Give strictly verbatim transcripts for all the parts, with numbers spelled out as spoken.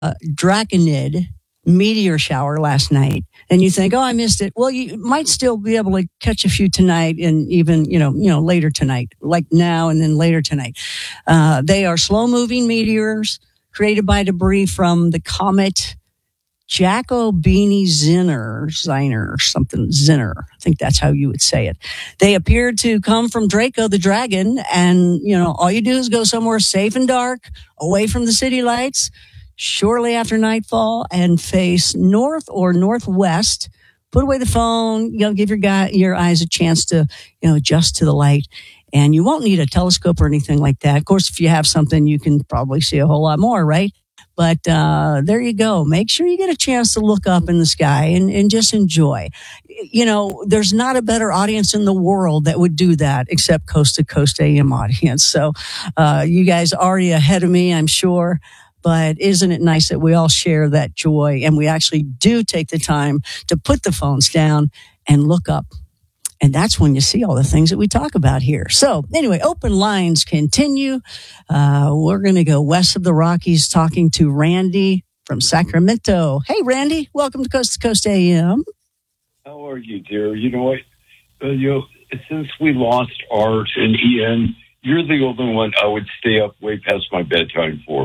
uh, Draconid meteor shower last night, and you think, oh, I missed it. Well, you might still be able to catch a few tonight, and even you know, you know, later tonight, like now and then later tonight. Uh, they are slow-moving meteors created by debris from the comet Jacobiani Zinner, Ziner, something Zinner. I think that's how you would say it. They appear to come from Draco the dragon, and you know, all you do is go somewhere safe and dark, away from the city lights, shortly after nightfall, and face north or northwest. Put away the phone, you know, give your guy, your eyes a chance to, you know, adjust to the light. And you won't need a telescope or anything like that. Of course, if you have something, you can probably see a whole lot more, right? But uh, there you go. Make sure you get a chance to look up in the sky and, and just enjoy. You know, there's not a better audience in the world that would do that except Coast to Coast A M audience. So uh, you guys are already ahead of me, I'm sure. But isn't it nice that we all share that joy and we actually do take the time to put the phones down and look up? And that's when you see all the things that we talk about here. So anyway, open lines continue. Uh, we're going to go west of the Rockies talking to Randy from Sacramento. Hey, Randy, welcome to Coast to Coast A M. How are you, dear? You know what? Uh, you know, since we lost Art and Ian, you're the only one I would stay up way past my bedtime for.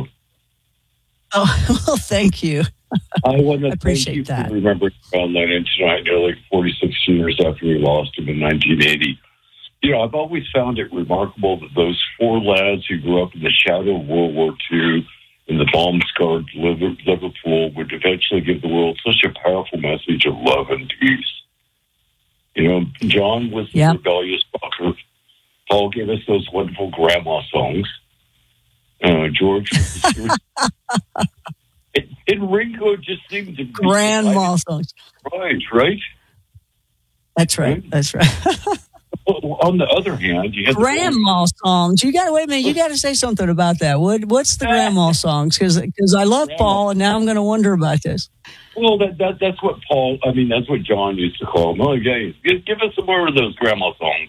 Oh, well, thank you. I want to I appreciate thank you that. for remembering John Lennon tonight, nearly forty-six years after we lost him in nineteen eighty. You know, I've always found it remarkable that those four lads who grew up in the shadow of World War Two in the bomb-scarred Liverpool would eventually give the world such a powerful message of love and peace. You know, John was the yeah. rebellious bucker. Paul gave us those wonderful grandma songs. Uh, George was and, and Ringo just seemed to be grandma songs. Right, right? That's right. right? That's right. Well, on the other hand, you had grandma the songs. You got to wait a minute. You got to say something about that. What What's the grandma songs? Because because I love grandma. Paul, and now I'm going to wonder about this. Well, that, that that's what Paul. I mean, that's what John used to call them. Oh, guys, give, give us some more of those grandma songs.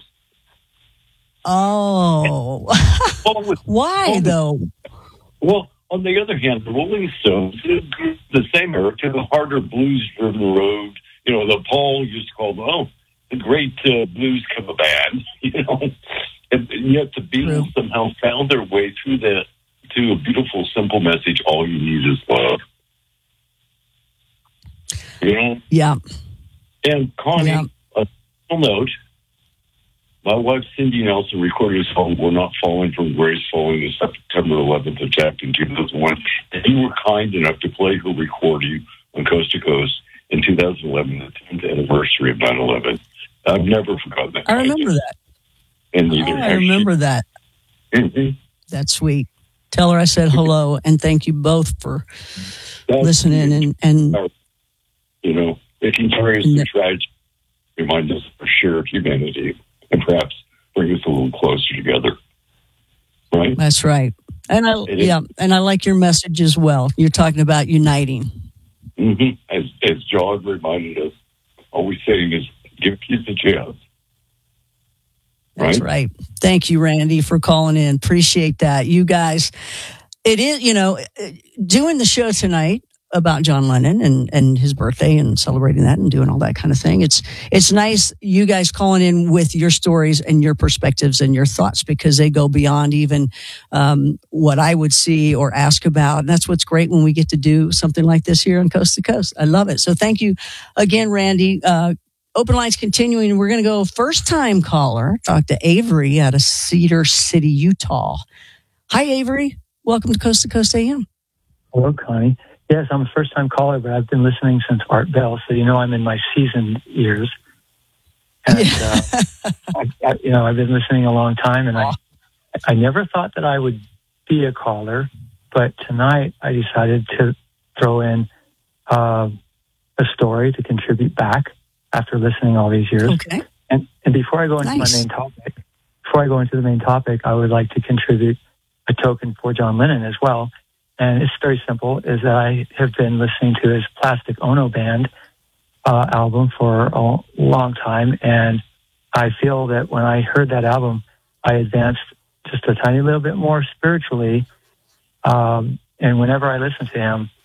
Oh, was, why Paul though? Was, well, on the other hand, the Rolling Stones, the same era, took a harder blues-driven road. You know, the Paul used to call them, oh, the great uh, blues cover band. You know, and, and yet the Beatles True. somehow found their way through that to a beautiful, simple message: all you need is love. You know. Yeah. And Connie, yeah. a little note. My wife, Cindy Nelson, recorded a song, We're Not Falling from Grace, following the September eleventh attack in two thousand one. And you were kind enough to play her recording on Coast to Coast in two thousand eleven, the tenth anniversary of nine eleven. I've never forgotten that. I remember that. And neither oh, I remember she. that. Mm-hmm. That's sweet. Tell her I said hello, and thank you both for That's listening. And, and You know, it can carry us to tragedy, remind us of shared humanity, and perhaps bring us a little closer together. Right? That's right. And I, it yeah, is. and I like your message as well. You're talking about uniting. Mm-hmm. As as John reminded us, always saying is, give peace a chance. That's right. right. Thank you, Randy, for calling in. Appreciate that. You guys, it is, you know, doing the show tonight about John Lennon and, and his birthday and celebrating that and doing all that kind of thing. It's it's nice you guys calling in with your stories and your perspectives and your thoughts, because they go beyond even um, what I would see or ask about. And that's what's great when we get to do something like this here on Coast to Coast. I love it. So thank you again, Randy. Uh, open lines continuing. We're going to go first time caller, talk to Avery out of Cedar City, Utah. Hi, Avery. Welcome to Coast to Coast A M. Hello, Connie. Yes, I'm a first-time caller, but I've been listening since Art Bell, so you know I'm in my seasoned years. And, uh, I, I, you know, I've been listening a long time, and I, I never thought that I would be a caller, but tonight I decided to throw in uh, a story to contribute back after listening all these years. Okay. And, and before I go into nice. my main topic, before I go into the main topic, I would like to contribute a token for John Lennon as well. And it's very simple, is that I have been listening to his Plastic Ono Band uh, album for a long time. And I feel that when I heard that album, I advanced just a tiny little bit more spiritually. Um, and whenever I listen to him,